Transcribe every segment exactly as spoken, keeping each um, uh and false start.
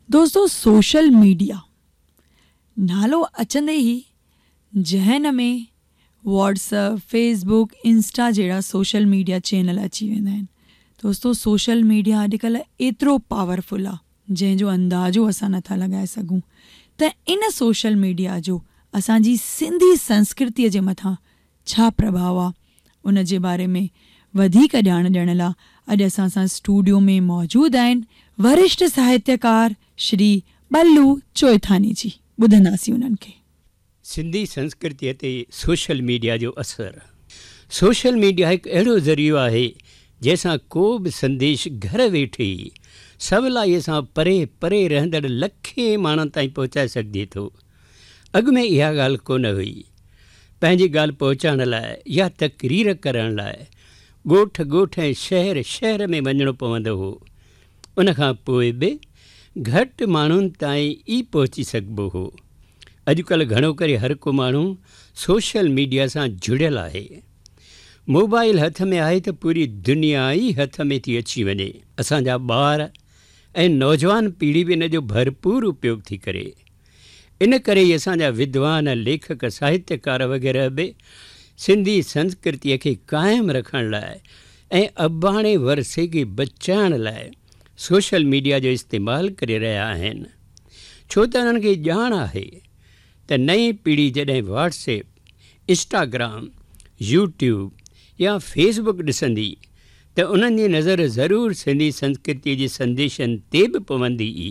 दोस्तों, social media नालो अचंदे ई जहन में व्हाट्सअप, फेसबुक, इंस्टा जहिड़ा सोशल मीडिया चैनल अची वेंदा आहिनि। दोस्तों, सोशल मीडिया अॼुकल्ह एतिरो पावरफुल आहे जंहिंजो अंदाज़ो असां नथा लॻाए सघूं त इन सोशल मीडिया जो असांजी सिंधी संस्कृतीअ जे मथां छा प्रभाव आहे, उन जे बारे में वधीक ॼाण ॾियण लाइ अॼु असां सां स्टूडियो में मौजूदु आहिनि वरिष्ठ साहित्यकार श्री बल्लू चोइथानी जी। ॿुधंदासीं उन्हनि खे। सिंधी संस्कृतीअ ते सोशल मीडिया जो असरु। सोशल मीडिया हिकु अहिड़ो ज़रियो आहे जंहिंसां को बि संदेश घर वेठे ई सवलाईअ सां परे परे रहंदड़ लखे माण्हुनि ताईं पहुचाए सघिजे थो। अॻु में इहा ॻाल्हि कोन हुई। पंहिंजी ॻाल्हि पहुचाइण लाइ या तक़रीर करण लाइ ॻोठ ॻोठ ऐं शहर शहर में वञिणो पवंदो हो। उनखां पोइ बि घटि माण्हुनि ताईं ई पहुची सघिबो हो। अॼुकल्ह घणो करे हर को माण्हू सोशल मीडिया सां जुड़ियल आहे। मोबाइल हथ में आहे त पूरी दुनिया ई हथ में थी अची वञे। असांजा ॿार ऐं नौजवान पीढ़ी बि इन जो भरपूर उपयोग थी करे। इन करे ई असांजा विद्वान, लेखक, साहित्यकार वग़ैरह बि सिंधी संस्कृतीअ खे क़ाइमु रखण लाइ ऐं अबाणे वरसे खे बचाइण लाइ सोशल मीडिया जो इस्तेमालु करे रहिया आहिनि। छो त उन्हनि खे ॼाण आहे त नई पीढ़ी जॾहिं व्हाट्सएप, इंस्टाग्राम, यूट्यूब या फेसबुक ॾिसंदी त उन्हनि जी नज़र ज़रूरु सिंधी संस्कृतीअ जे संदेशनि ते बि पवंदी ई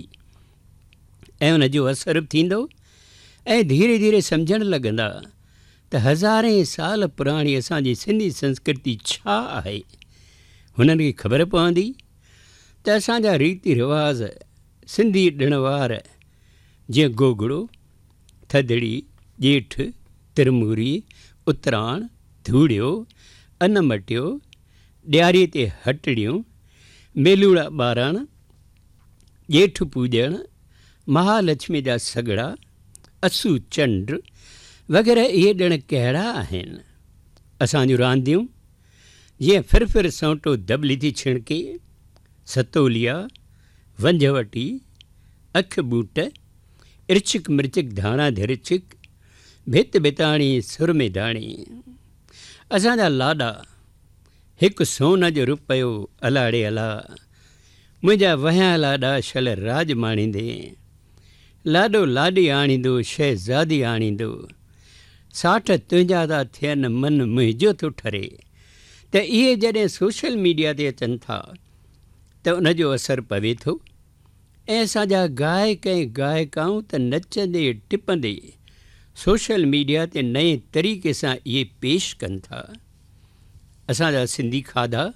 ऐं उन जो असरु बि थींदो ऐं धीरे धीरे सम्झणु लॻंदा त हज़ारे साल पुराणी असांजी सिंधी संस्कृती छा आहे। हुननि खे ख़बर पवंदी त असांजा रीति रिवाज़, सिंधी ॾिणवार जीअं गोगड़ो, थदड़ी, ॼेठ, तिरमूरी, उतराण, धूड़ियो, अन्न मटियो, ॾियारीअ ते हटड़ियूं, मेलूड़ा ॿारण, ॼेठ पूॼण, महालक्ष्मी जा सॻड़ा, असू चंड वग़ैरह इहे ॾिण कहिड़ा आहिनि। असांजूं रांदियूं जीअं फिर फिर सौंटो दॿली थी छिणके, सतोलिया, वंझवटी, अख बूट, इर्चिक मिर्चिक धाणा धिरचिक, भित भिताणी सुरमेदाणी। असांजा लाॾा हिकु सोन जो रुपयो अलाड़े अला, मुंहिंजा वहिया लाॾा शल राज माणींदे, लाॾो लाॾी आणींदो शहज़ादी आणींदो, साठ तुंहिंजा था थियनि मन मुंहिंजो थो ठरे। त इहे जॾहिं सोशल मीडिया ते अचनि था त उनजो असरु पवे थो ऐं असांजा गायक ऐं गायिकाऊं त नचंदे टिपंदे सोशल मीडिया ते नए तरीक़े सां इहे पेश कनि था। असांजा सिंधी खाधा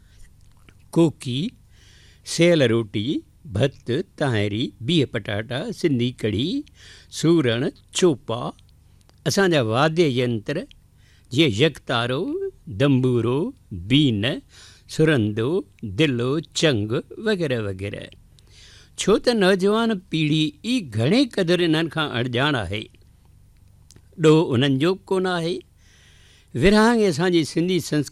कोकी, सेयल रोटी, भत, तांहिरी, बीह पटाटा, सिंधी कढ़ी, सूरण, चोपा, असांजा वाद्य यंत्र जीअं यकतारो, दंबूरो, बीन, सुरंदो, दिलो, चंग वग़ैरह वग़ैरह। छो त नौजवान पीढ़ी ई घणे क़दुरु इन्हनि खां अणॼाण आहे। ॾोह उन्हनि जो कोन आहे। विरहाङे असांजी सिंधी संस्कृति